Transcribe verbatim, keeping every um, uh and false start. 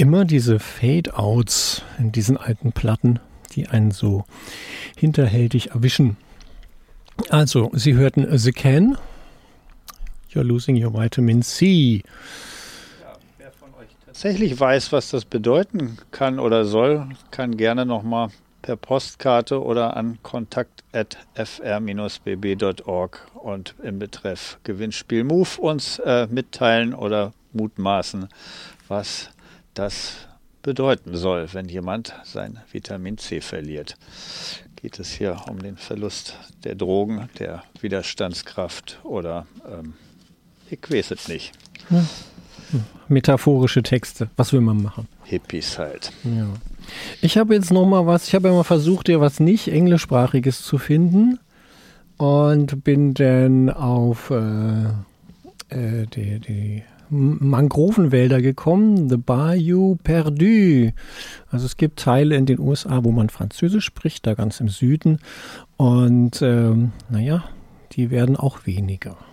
immer diese Fade-Outs in diesen alten Platten, die einen so hinterhältig erwischen. Also, Sie hörten The Can, You're Losing Your Vitamin C. Ja, wer von euch tatsächlich weiß, was das bedeuten kann oder soll, kann gerne nochmal per Postkarte oder an kontakt at f r b b punkt org und im Betreff Gewinnspiel Move uns äh, mitteilen oder mutmaßen, was das bedeuten soll, wenn jemand sein Vitamin C verliert. Geht es hier um den Verlust der Drogen, der Widerstandskraft oder ähm, ich weiß es nicht. Ja. Metaphorische Texte, was will man machen? Hippies halt. Ja. Ich habe jetzt noch mal was, ich habe ja mal versucht, ja was nicht englischsprachiges zu finden und bin dann auf äh, äh, die, die Mangrovenwälder gekommen, the Bayou Perdu. Also es gibt Teile in den U S A, wo man Französisch spricht, da ganz im Süden und ähm, naja, die werden auch weniger.